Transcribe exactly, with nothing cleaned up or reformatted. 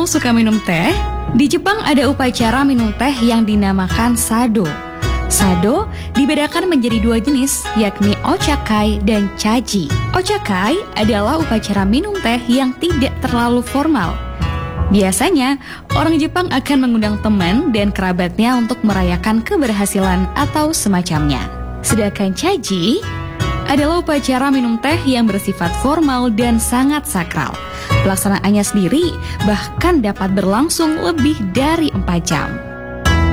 suka minum teh? Di Jepang ada upacara minum teh yang dinamakan sado. Sado dibedakan menjadi dua jenis, yakni ochakai dan chaji. Ochakai adalah upacara minum teh yang tidak terlalu formal. Biasanya, orang Jepang akan mengundang teman dan kerabatnya untuk merayakan keberhasilan atau semacamnya. Sedangkan chaji adalah upacara minum teh yang bersifat formal dan sangat sakral. Pelaksanaannya sendiri bahkan dapat berlangsung lebih dari empat jam.